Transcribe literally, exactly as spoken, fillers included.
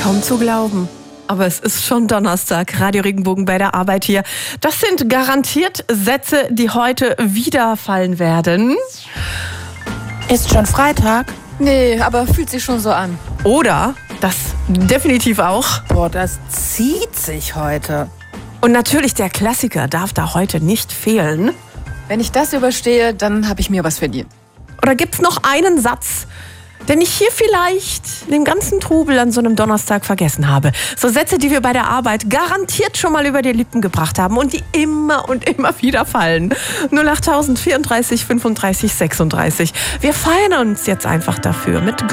Kaum zu glauben. Aber es ist schon Donnerstag. Radio Regenbogen bei der Arbeit hier. Das sind garantiert Sätze, die heute wieder fallen werden. Ist schon Freitag? Nee, aber fühlt sich schon so an. Oder, das definitiv auch. Boah, das zieht sich heute. Und natürlich der Klassiker darf da heute nicht fehlen. Wenn ich das überstehe, dann habe ich mir was verdient. Oder gibt's noch einen Satz, den ich hier vielleicht den ganzen Trubel an so einem Donnerstag vergessen habe? So Sätze, die wir bei der Arbeit garantiert schon mal über die Lippen gebracht haben und die immer und immer wieder fallen. null acht tausend vierunddreißig fünfunddreißig sechsunddreißig. Wir feiern uns jetzt einfach dafür mit